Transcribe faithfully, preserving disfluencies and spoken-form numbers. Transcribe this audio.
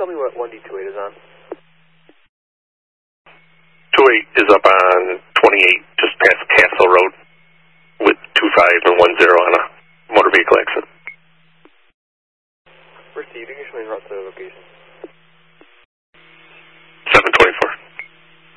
tell me what one D two eight is on? two eight is up on twenty-eight, just past Castle Road, with two five and one zero on a motor vehicle accident. Receiving, you should route to the location.